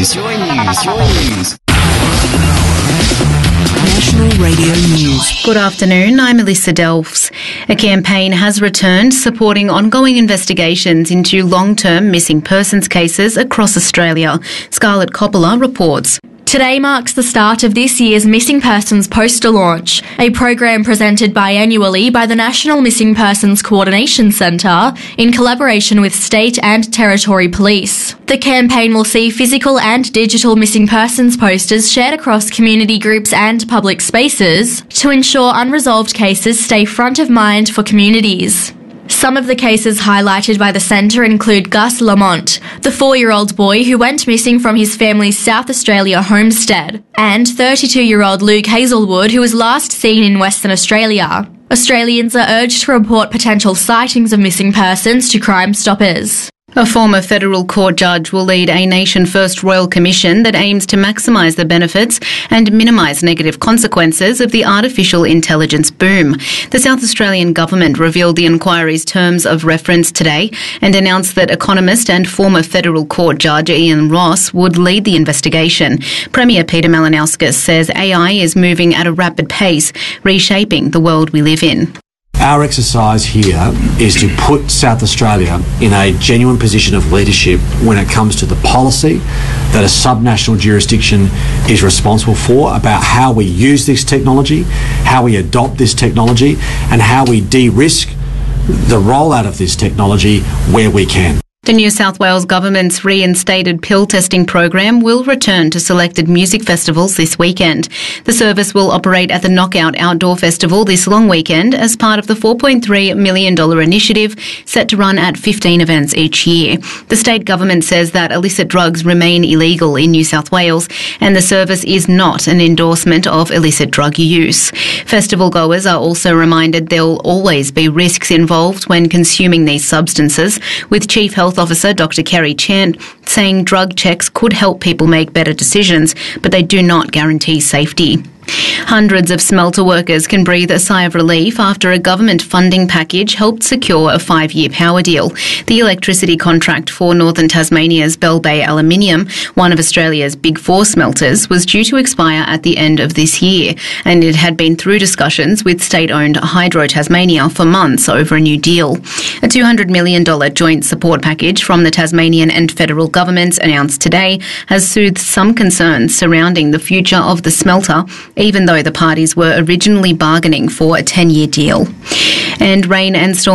National Radio News. Good afternoon, I'm Alyssa Delphs. A campaign has returned supporting ongoing investigations into long-term missing persons cases across Australia. Scarlett Coppola reports. Today marks the start of this year's Missing Persons Poster Launch, a program presented biannually by the National Missing Persons Coordination Centre in collaboration with state and territory police. The campaign will see physical and digital missing persons posters shared across community groups and public spaces to ensure unresolved cases stay front of mind for communities. Some of the cases highlighted by the centre include Gus Lamont, the 4-year-old boy who went missing from his family's South Australia homestead, and 32-year-old Luke Hazelwood, who was last seen in Western Australia. Australians are urged to report potential sightings of missing persons to Crime Stoppers. A former federal court judge will lead a nation-first royal commission that aims to maximise the benefits and minimise negative consequences of the artificial intelligence boom. The South Australian government revealed the inquiry's terms of reference today and announced that economist and former federal court judge Ian Ross would lead the investigation. Premier Peter Malinauskas says AI is moving at a rapid pace, reshaping the world we live in. Our exercise here is to put South Australia in a genuine position of leadership when it comes to the policy that a subnational jurisdiction is responsible for about how we use this technology, how we adopt this technology, and how we de-risk the rollout of this technology where we can. The New South Wales government's reinstated pill testing program will return to selected music festivals this weekend. The service will operate at the Knockout Outdoor Festival this long weekend as part of the $4.3 million initiative set to run at 15 events each year. The state government says that illicit drugs remain illegal in New South Wales and the service is not an endorsement of illicit drug use. Festival goers are also reminded there will always be risks involved when consuming these substances, with Chief Health Officer Dr. Kerry Chant saying drug checks could help people make better decisions, but they do not guarantee safety. Hundreds of smelter workers can breathe a sigh of relief after a government funding package helped secure a 5-year power deal. The electricity contract for Northern Tasmania's Bell Bay Aluminium, one of Australia's Big Four smelters, was due to expire at the end of this year, and it had been through discussions with state-owned Hydro Tasmania for months over a new deal. A $200 million joint support package from the Tasmanian and federal governments announced today has soothed some concerns surrounding the future of the smelter, even though the parties were originally bargaining for a 10-year deal. And rain and storm